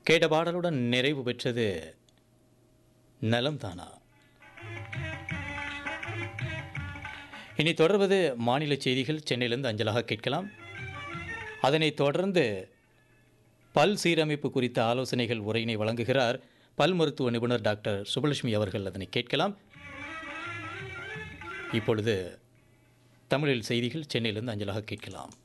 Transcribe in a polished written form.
கேட்ட பாடலுடன் நிறைவு பெற்றது நலம் தானா. இனி தொடர்வது மாநில செய்திகள் சென்னையிலிருந்து அஞ்சலாக கேட்கலாம். அதனைத் தொடர்ந்து பல் சீரமைப்பு குறித்த ஆலோசனைகள் உரையினை வழங்குகிறார் பல் மருத்துவ நிபுணர் டாக்டர் சுபலட்சுமி அவர்கள். அதனை கேட்கலாம். இப்பொழுது தமிழில் செய்திகள் சென்னையிலிருந்து அஞ்சலாக கேட்கலாம்.